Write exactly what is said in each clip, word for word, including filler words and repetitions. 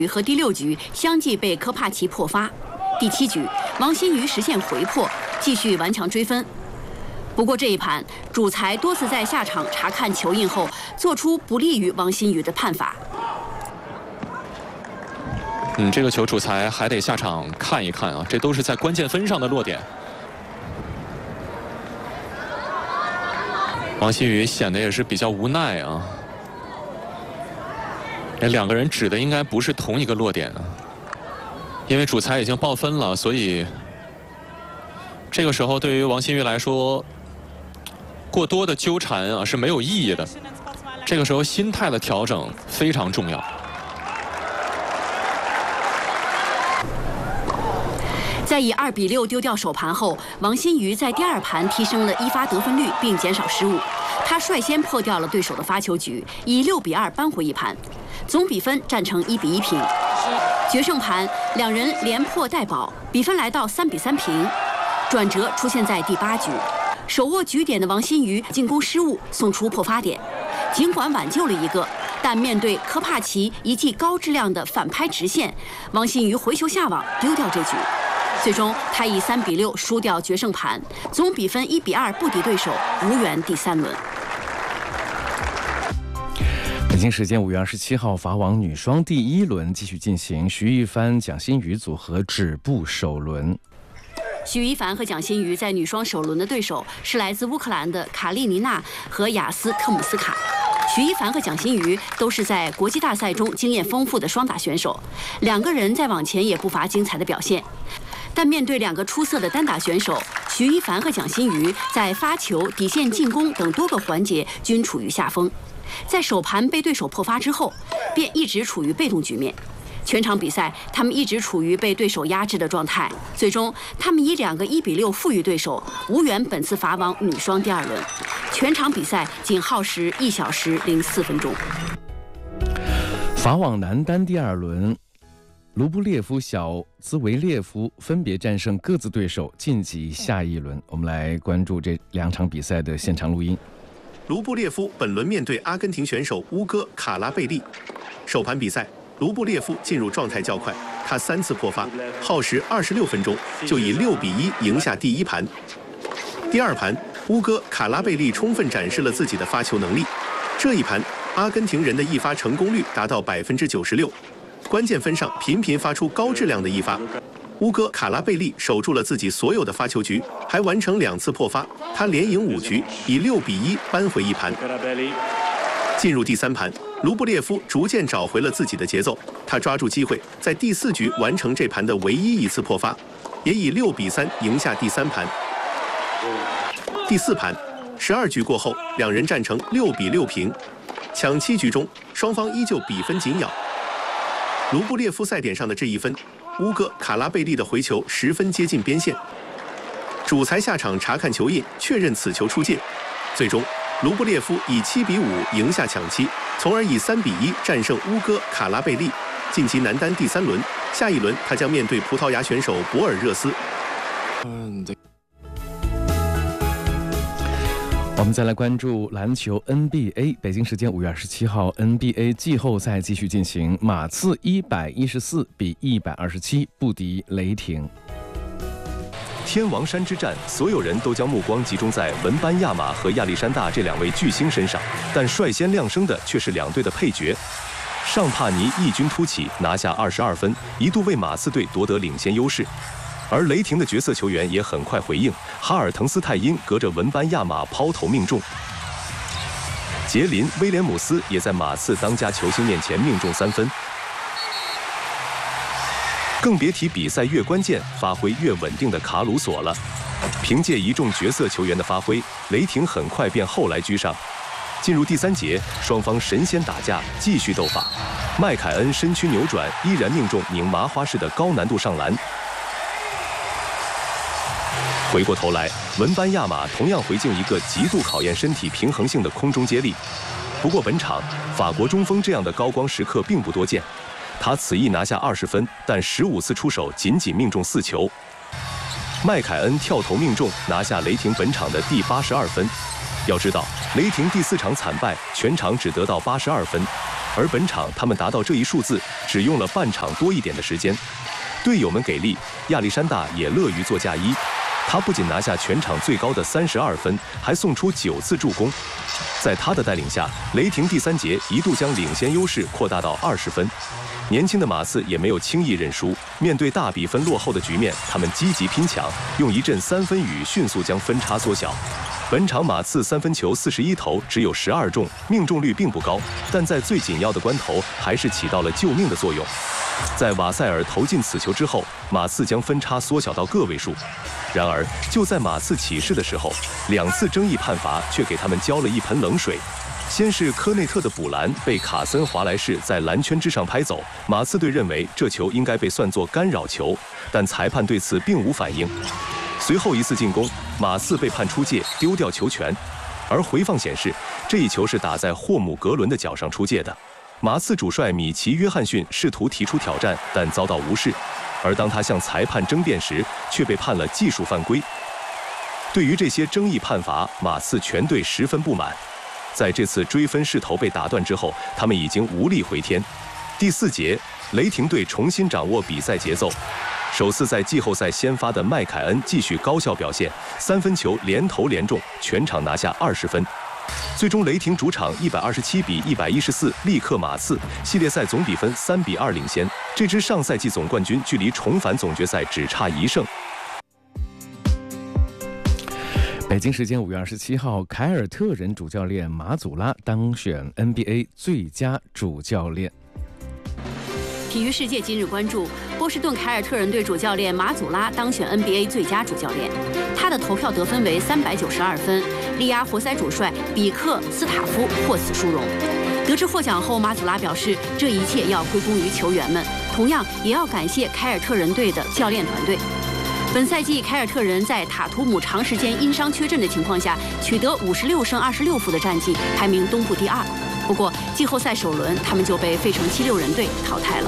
和第六局相继被科帕奇破发。第七局，王新宇实现回破，继续顽强追分。不过这一盘，主裁多次在下场查看球印后，做出不利于王新宇的判罚。 嗯，这个球主裁还得下场看一看啊，这都是在关键分上的落点。王新宇显得也是比较无奈啊。这两个人指的应该不是同一个落点啊，因为主裁已经报分了，所以这个时候对于王新宇来说，过多的纠缠啊是没有意义的。这个时候心态的调整非常重要。 在以二比六丢掉首盘后，王新宇在第二盘提升了一发得分率，并减少失误。他率先破掉了对手的发球局，以六比二扳回一盘，总比分战成一比一平。决胜盘，两人连破带保，比分来到三比三平。转折出现在第八局，手握局点的王新宇进攻失误，送出破发点。尽管挽救了一个，但面对科帕奇一记高质量的反拍直线，王新宇回球下网丢掉这局。最终，他以三比六输掉决胜盘，总比分一比二不敌对手，无缘第三轮。 北京时间五月二十七号，法网女双第一轮继续进行，徐一帆、蒋欣瑜组合止步首轮。 许一凡和蒋欣瑜在女双首轮的对手是来自乌克兰的卡利尼娜和雅斯特姆斯卡。许一凡和蒋欣瑜都是在国际大赛中经验丰富的双打选手，两个人在网前也不乏精彩的表现。但面对两个出色的单打选手，许一凡和蒋欣瑜在发球、底线进攻等多个环节均处于下风。在首盘被对手破发之后，便一直处于被动局面。全场比赛，他们一直处于被对手压制的状态。最终，他们以两个一比六负于对手，无缘本次法网女双第二轮。全场比赛仅耗时一小时零四分钟。 法网男单第二轮，卢布列夫、小兹维列夫分别战胜各自对手，晋级下一轮。我们来关注这两场比赛的现场录音。 卢布列夫本轮面对阿根廷选手乌戈·卡拉贝利，首盘比赛，卢布列夫进入状态较快，他三次破发，耗时二十六分钟，就以六比一赢下第一盘。第二盘，乌戈·卡拉贝利充分展示了自己的发球能力。这一盘，阿根廷人的一发成功率达到百分之九十六，关键分上频频发出高质量的一发。乌戈·卡拉贝利守住了自己所有的发球局，还完成两次破发，他连赢五局，以六比一扳回一盘。进入第三盘，卢布列夫逐渐找回了自己的节奏，他抓住机会，在第四局完成这盘的唯一一次破发，也以六比三赢下第三盘。第四盘，十二局过后，两人战成六比六平。抢七局中，双方依旧比分紧咬。卢布列夫赛点上的这一分，乌戈·卡拉贝利的回球十分接近边线。主裁下场查看球印，确认此球出界。最终，卢布列夫以七比五赢下抢七，从而以三比一战胜乌戈·卡拉贝利，晋级男单第三轮。下一轮，他将面对葡萄牙选手博尔热斯。 我们再来关注篮球 N B A， 北京时间五月二十七号 ，N B A 季后赛继续进行，马刺一百一十四比一百二十七不敌雷霆。 天王山之战，所有人都将目光集中在文班亚马和亚历山大这两位巨星身上，但率先亮声的却是两队的配角。尚帕尼异军突起，拿下二十二分，一度为马刺队夺得领先优势。而雷霆的角色球员也很快回应，哈尔滕斯泰因隔着文班亚马抛投命中，杰林·威廉姆斯也在马刺当家球星面前命中三分。更别提比赛越关键、发挥越稳定的卡鲁索了。凭借一众角色球员的发挥，雷霆很快便后来居上。进入第三节，双方神仙打架，继续斗法。麦凯恩身躯扭转，依然命中拧麻花式的高难度上篮。回过头来，文班亚马同样回敬一个极度考验身体平衡性的空中接力。不过本场，法国中锋这样的高光时刻并不多见。他此役拿下二十分，但十五次出手仅仅命中四球。麦凯恩跳投命中，拿下雷霆本场的第八十二分。要知道，雷霆第四场惨败，全场只得到八十二分。 而本场他们达到这一数字只用了半场多一点的时间。队友们给力，亚历山大也乐于做嫁衣。他不仅拿下全场最高的三十二分，还送出九次助攻。在他的带领下，雷霆第三节一度将领先优势扩大到二十分。年轻的马刺也没有轻易认输，面对大比分落后的局面，他们积极拼抢，用一阵三分雨迅速将分差缩小。本场马刺三分球四十一投，只有十二中，命中率并不高，但在最紧要的关头还是起到了救命的作用。在瓦塞尔投进此球之后，马刺将分差缩小到个位数。然而，就在马刺起势的时候，两次争议判罚却给他们浇了一盆冷水。先是科内特的补篮被卡森·华莱士在篮圈之上拍走，马刺队认为这球应该被算作干扰球，但裁判对此并无反应。随后一次进攻，马刺被判出界，丢掉球权，而回放显示这一球是打在霍姆格伦的脚上出界的。马刺主帅米奇·约翰逊试图提出挑战，但遭到无视。而当他向裁判争辩时，却被判了技术犯规。对于这些争议判罚，马刺全队十分不满。在这次追分势头被打断之后，他们已经无力回天。第四节，雷霆队重新掌握比赛节奏。首次在季后赛先发的麦凯恩继续高效表现，三分球连投连中，全场拿下二十分。最终，雷霆主场一百二十七比一百一十四力克马刺，系列赛总比分三比二领先。这支上赛季总冠军距离重返总决赛只差一胜。 北京时间五月二十七号，凯尔特人主教练马祖拉当选 N B A 最佳主教练。 体育世界今日关注，波士顿凯尔特人队主教练马祖拉当选 N B A 最佳主教练，他的投票得分为三百九十二分，力压活塞主帅比克斯塔夫获此殊荣。得知获奖后，马祖拉表示，这一切要归功于球员们，同样也要感谢凯尔特人队的教练团队。本赛季，凯尔特人在塔图姆长时间因伤缺阵的情况下，取得五十六胜二十六负的战绩，排名东部第二。不过，季后赛首轮他们就被费城七六人队淘汰了。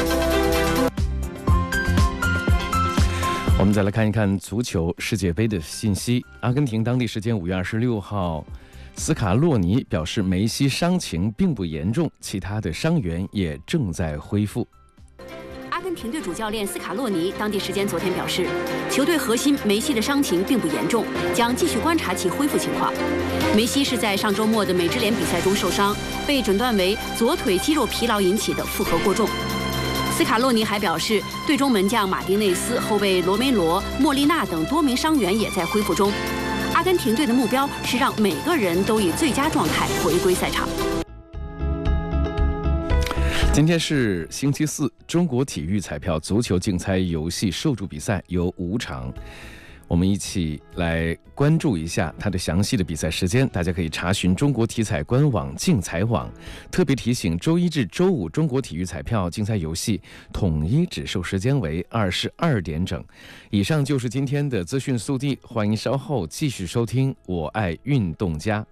我们再来看一看足球世界杯的信息。阿根廷当地时间五月二十六号，斯卡洛尼表示，梅西伤情并不严重，其他的伤员也正在恢复。 阿根廷队主教练斯卡洛尼当地时间昨天表示，球队核心梅西的伤情并不严重，将继续观察其恢复情况。梅西是在上周末的美职联比赛中受伤，被诊断为左腿肌肉疲劳引起的负荷过重。斯卡洛尼还表示，队中门将马丁内斯、后卫罗梅罗、莫利纳等多名伤员也在恢复中。阿根廷队的目标是让每个人都以最佳状态回归赛场。 今天是星期四，中国体育彩票足球竞猜游戏受注比赛有五场，我们一起来关注一下它的详细的比赛时间。大家可以查询中国体彩官网竞彩网。特别提醒，周一至周五中国体育彩票竞猜游戏统一指售时间为二十二点整。以上就是今天的资讯速递，欢迎稍后继续收听我爱运动家。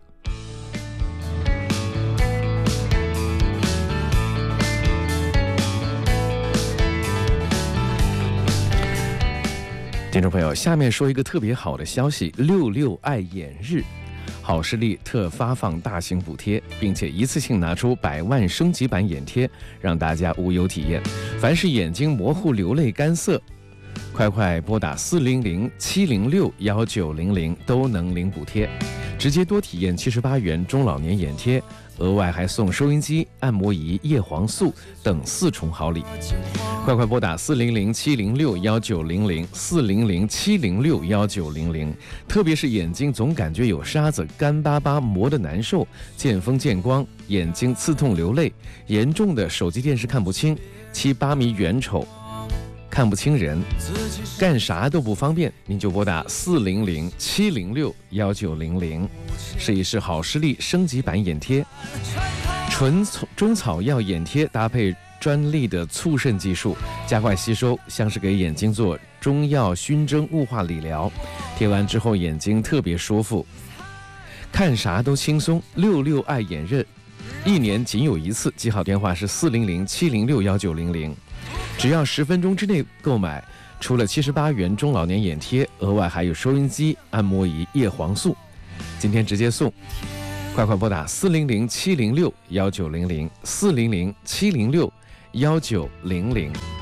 听众朋友，下面说一个特别好的消息：六六爱眼日，好视力特发放大型补贴，并且一次性拿出百万升级版眼贴，让大家无忧体验。凡是眼睛模糊、流泪、干涩，快快拨打四零零七零六幺九零零都能领补贴，直接多体验七十八元中老年眼贴，额外还送收音机、按摩仪、叶黄素等四重好礼。快快拨打四零零七零六幺九零零四零零七零六幺九零零。特别是眼睛总感觉有沙子、干巴巴、磨得难受、见风见光、眼睛刺痛流泪，严重的手机电视看不清、七八米远瞅看不清人，干啥都不方便，您就拨打四零零七零六幺九零零，试一试好视力升级版眼贴。纯中草药眼贴搭配专利的促渗技术，加快吸收，像是给眼睛做中药熏蒸雾化理疗。贴完之后眼睛特别舒服，看啥都轻松。六六爱眼热，一年仅有一次，记好电话是四零零七零六幺九零零。只要十分钟之内购买，除了七十八元中老年眼贴，额外还有收音机、按摩仪、叶黄素。今天直接送快快拨打四零零七零六幺九零零四零零七零六幺九零零。